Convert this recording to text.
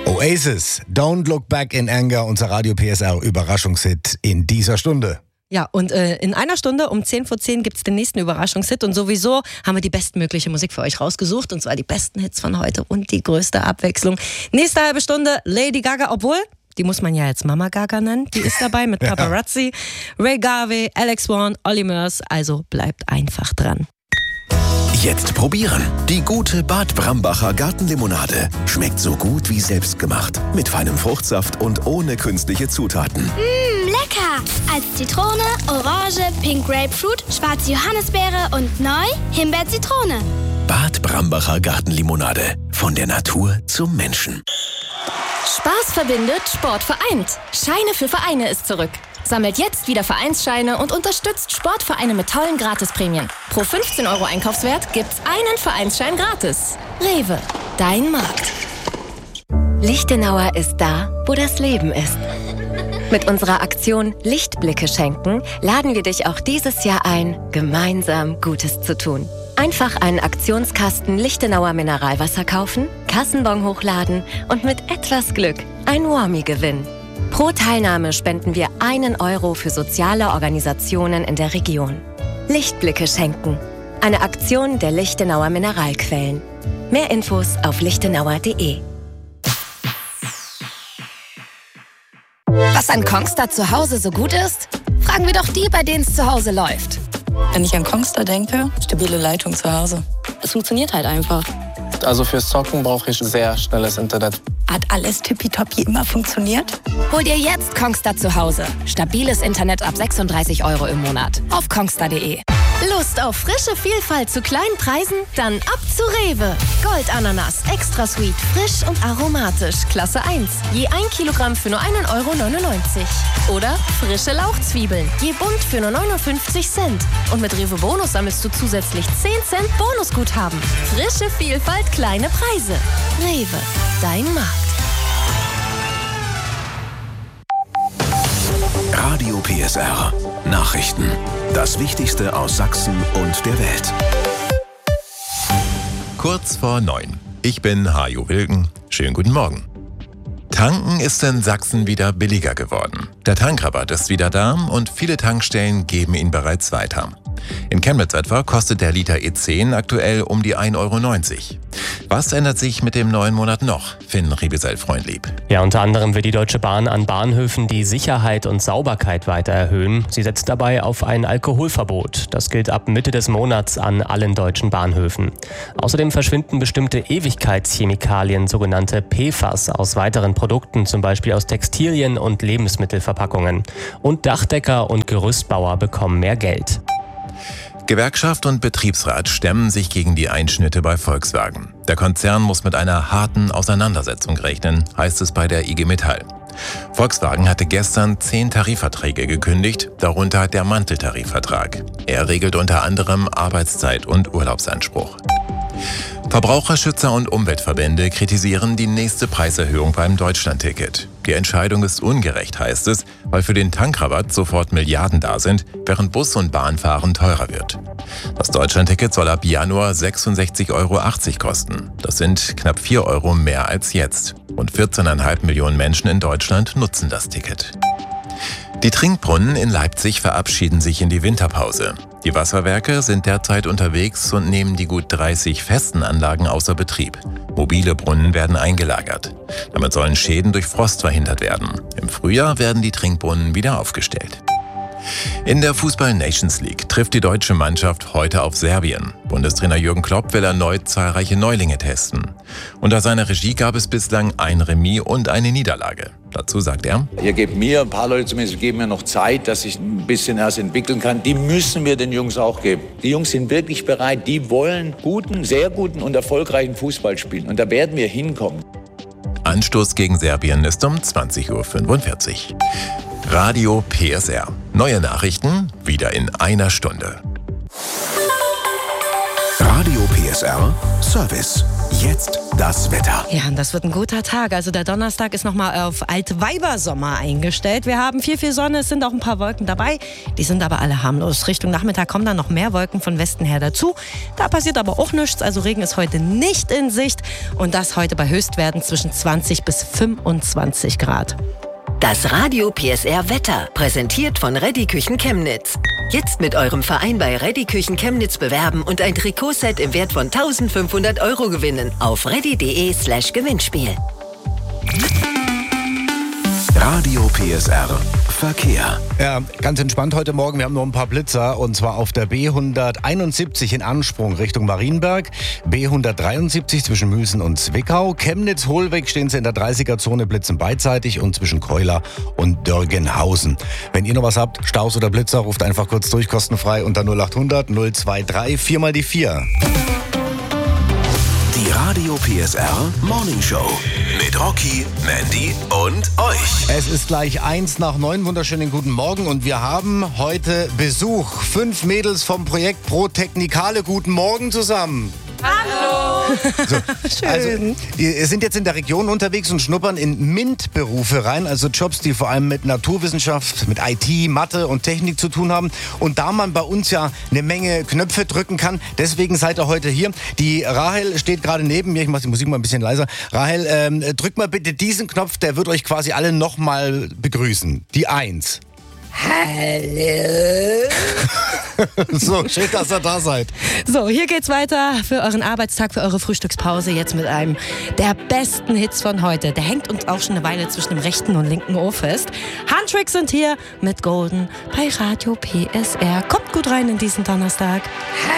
Oasis, Don't Look Back in Anger, unser Radio PSR Überraschungshit in dieser Stunde. Ja, und in einer Stunde um 10:10 gibt es den nächsten Überraschungshit und sowieso haben wir die bestmögliche Musik für euch rausgesucht und zwar die besten Hits von heute und die größte Abwechslung. Nächste halbe Stunde Lady Gaga, obwohl, die muss man ja jetzt Mama Gaga nennen, die ist dabei mit Paparazzi, Ray Garvey, Alex Warren, Olly Murs, also bleibt einfach dran. Jetzt probieren. Die gute Bad Brambacher Gartenlimonade. Schmeckt so gut wie selbstgemacht. Mit feinem Fruchtsaft und ohne künstliche Zutaten. Lecker! Als Zitrone, Orange, Pink Grapefruit, schwarze Johannisbeere und neu Himbeer-Zitrone. Bad Brambacher Gartenlimonade. Von der Natur zum Menschen. Spaß verbindet, Sport vereint. Scheine für Vereine ist zurück. Sammelt jetzt wieder Vereinsscheine und unterstützt Sportvereine mit tollen Gratisprämien. Pro 15 € Einkaufswert gibt's einen Vereinsschein gratis. Rewe, dein Markt. Lichtenauer ist da, wo das Leben ist. Mit unserer Aktion Lichtblicke schenken laden wir dich auch dieses Jahr ein, gemeinsam Gutes zu tun. Einfach einen Aktionskasten Lichtenauer Mineralwasser kaufen, Kassenbon hochladen und mit etwas Glück ein Warmie gewinnen. Pro Teilnahme spenden wir 1 € für soziale Organisationen in der Region. Lichtblicke schenken. Eine Aktion der Lichtenauer Mineralquellen. Mehr Infos auf lichtenauer.de. Was an Kongstar zu Hause so gut ist? Fragen wir doch die, bei denen es zu Hause läuft. Wenn ich an Kongstar denke, stabile Leitung zu Hause. Es funktioniert halt einfach. Also fürs Zocken brauche ich sehr schnelles Internet. Hat alles tippitoppi immer funktioniert? Hol dir jetzt Kongstar zu Hause. Stabiles Internet ab 36 € im Monat. Auf kongstar.de. Lust auf frische Vielfalt zu kleinen Preisen? Dann ab zu Rewe. Goldananas, extra sweet, frisch und aromatisch, Klasse 1. Je 1 Kilogramm für nur 1,99 €. Oder frische Lauchzwiebeln, je bunt für nur 59 Cent. Und mit Rewe Bonus sammelst du zusätzlich 10 Cent Bonusguthaben. Frische Vielfalt, kleine Preise. Rewe, dein Markt. Radio PSR. Nachrichten. Das Wichtigste aus Sachsen und der Welt. Kurz vor 9. Ich bin Hajo Wilken. Schönen guten Morgen. Tanken ist in Sachsen wieder billiger geworden. Der Tankrabatt ist wieder da und viele Tankstellen geben ihn bereits weiter. In Chemnitz etwa kostet der Liter E10 aktuell um die 1,90 €. Was ändert sich mit dem neuen Monat noch? Finn Riebesell-Freundlieb. Ja, unter anderem will die Deutsche Bahn an Bahnhöfen die Sicherheit und Sauberkeit weiter erhöhen. Sie setzt dabei auf ein Alkoholverbot. Das gilt ab Mitte des Monats an allen deutschen Bahnhöfen. Außerdem verschwinden bestimmte Ewigkeitschemikalien, sogenannte PFAS, aus weiteren Produkten, zum Beispiel aus Textilien und Lebensmittelverpackungen. Und Dachdecker und Gerüstbauer bekommen mehr Geld. Gewerkschaft und Betriebsrat stemmen sich gegen die Einschnitte bei Volkswagen. Der Konzern muss mit einer harten Auseinandersetzung rechnen, heißt es bei der IG Metall. Volkswagen hatte gestern 10 Tarifverträge gekündigt, darunter der Manteltarifvertrag. Er regelt unter anderem Arbeitszeit und Urlaubsanspruch. Verbraucherschützer und Umweltverbände kritisieren die nächste Preiserhöhung beim Deutschlandticket. Die Entscheidung ist ungerecht, heißt es, weil für den Tankrabatt sofort Milliarden da sind, während Bus- und Bahnfahren teurer wird. Das Deutschlandticket soll ab Januar 66,80 € kosten. Das sind knapp 4 € mehr als jetzt. Rund 14,5 Millionen Menschen in Deutschland nutzen das Ticket. Die Trinkbrunnen in Leipzig verabschieden sich in die Winterpause. Die Wasserwerke sind derzeit unterwegs und nehmen die gut 30 festen Anlagen außer Betrieb. Mobile Brunnen werden eingelagert. Damit sollen Schäden durch Frost verhindert werden. Im Frühjahr werden die Trinkbrunnen wieder aufgestellt. In der Fußball-Nations League trifft die deutsche Mannschaft heute auf Serbien. Bundestrainer Jürgen Klopp will erneut zahlreiche Neulinge testen. Unter seiner Regie gab es bislang ein Remis und eine Niederlage. Dazu sagt er: Ihr gebt mir, ein paar Leute zumindest, geben mir noch Zeit, dass ich ein bisschen erst entwickeln kann. Die müssen wir den Jungs auch geben. Die Jungs sind wirklich bereit, die wollen guten, sehr guten und erfolgreichen Fußball spielen. Und da werden wir hinkommen. Anstoß gegen Serbien ist um 20:45 Uhr. Radio PSR. Neue Nachrichten wieder in einer Stunde. Radio PSR Service. Jetzt das Wetter. Ja, und das wird ein guter Tag. Also der Donnerstag ist nochmal auf Altweibersommer eingestellt. Wir haben viel Sonne, es sind auch ein paar Wolken dabei. Die sind aber alle harmlos. Richtung Nachmittag kommen dann noch mehr Wolken von Westen her dazu. Da passiert aber auch nichts. Also Regen ist heute nicht in Sicht. Und das heute bei Höchstwerten zwischen 20 bis 25 Grad. Das Radio PSR Wetter, präsentiert von Reddy Küchen Chemnitz. Jetzt mit eurem Verein bei Reddy Küchen Chemnitz bewerben und ein Trikotset im Wert von 1.500 € gewinnen. Auf reddy.de/Gewinnspiel. Radio PSR Verkehr. Ja, ganz entspannt heute Morgen. Wir haben noch ein paar Blitzer und zwar auf der B171 in Ansprung Richtung Marienberg, B173 zwischen Müsen und Zwickau, Chemnitz-Hohlweg stehen sie in der 30er-Zone, blitzen beidseitig und zwischen Keuler und Dörgenhausen. Wenn ihr noch was habt, Staus oder Blitzer, ruft einfach kurz durch, kostenfrei unter 0800 023 4 mal die 4. Die Radio PSR Morning Show mit Rocky, Mandy und euch. Es ist gleich 1:09, wunderschönen guten Morgen und wir haben heute Besuch. 5 Mädels vom Projekt Pro Technikale. Guten Morgen zusammen. Hallo! So, also, die sind jetzt in der Region unterwegs und schnuppern in MINT-Berufe rein, also Jobs, die vor allem mit Naturwissenschaft, mit IT, Mathe und Technik zu tun haben. Und da man bei uns ja eine Menge Knöpfe drücken kann, deswegen seid ihr heute hier. Die Rahel steht gerade neben mir, ich mache die Musik mal ein bisschen leiser. Rahel, drückt mal bitte diesen Knopf, der wird euch quasi alle nochmal begrüßen. Die 1. Hallo. So, schön, dass ihr da seid. So, hier geht's weiter für euren Arbeitstag, für eure Frühstückspause. Jetzt mit einem der besten Hits von heute. Der hängt uns auch schon eine Weile zwischen dem rechten und linken Ohr fest. Handtricks sind hier mit Golden bei Radio PSR. Kommt gut rein in diesen Donnerstag.